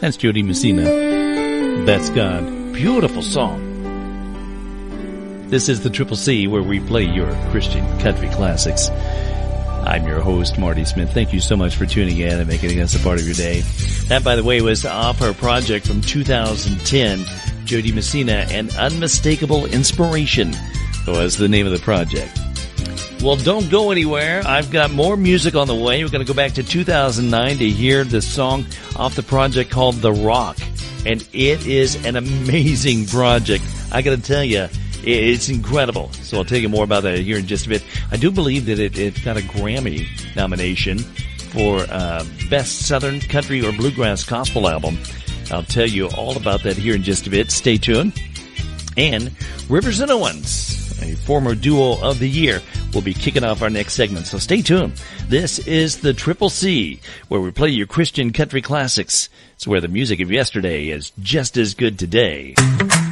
That's Jody Messina. That's God. Beautiful song. This is the Triple C, where we play your Christian country classics. I'm your host, Marty Smith. Thank you so much for tuning in and making us a part of your day. That, by the way, was off her project from 2010, Jody Messina, and Unmistakable Inspiration was the name of the project. Well, don't go anywhere. I've got more music on the way. We're going to go back to 2009 to hear the song off the project called The Rock. And it is an amazing project. I got to tell you, it's incredible. So I'll tell you more about that here in just a bit. I do believe that it got a Grammy nomination for Best Southern Country or Bluegrass Gospel Album. I'll tell you all about that here in just a bit. Stay tuned. And Rivers and Owens, a former duo of the year, will be kicking off our next segment. So stay tuned. This is the Triple C, where we play your Christian country classics. It's where the music of yesterday is just as good today.